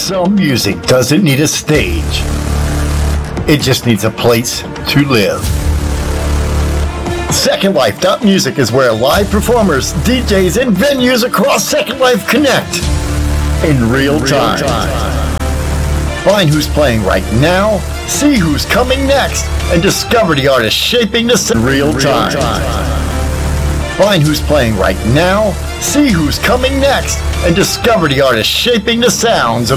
Some music doesn't need a stage. It just needs a place to live. Second Life.music is where live performers, DJs, and venues across Second Life connect in real time. Find who's playing right now, see who's coming next, and discover the artists shaping the sound in real time. Find who's playing right now, see who's coming next, and discover the artists shaping the sounds of